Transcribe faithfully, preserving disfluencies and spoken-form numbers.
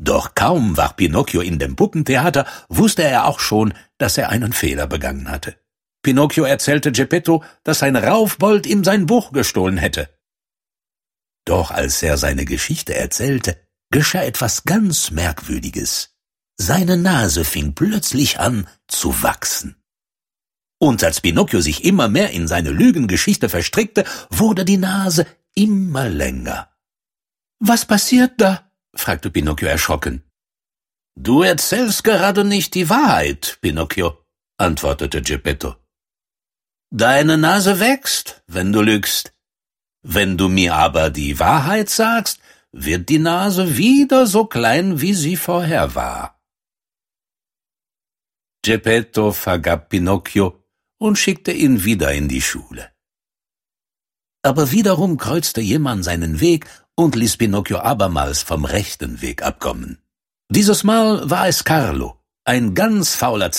Doch kaum war Pinocchio in dem Puppentheater, wusste er auch schon, dass er einen Fehler begangen hatte. Pinocchio erzählte Geppetto, dass ein Raufbold ihm sein Buch gestohlen hätte. Doch als er seine Geschichte erzählte, geschah etwas ganz Merkwürdiges. Seine Nase fing plötzlich an zu wachsen. Und als Pinocchio sich immer mehr in seine Lügengeschichte verstrickte, wurde die Nase immer länger. »Was passiert da?« fragte Pinocchio erschrocken. »Du erzählst gerade nicht die Wahrheit, Pinocchio«, antwortete Geppetto. »Deine Nase wächst, wenn du lügst. Wenn du mir aber die Wahrheit sagst, wird die Nase wieder so klein, wie sie vorher war.« Geppetto vergab Pinocchio und schickte ihn wieder in die Schule. Aber wiederum kreuzte jemand seinen Weg und ließ Pinocchio abermals vom rechten Weg abkommen. Dieses Mal war es Carlo, ein ganz fauler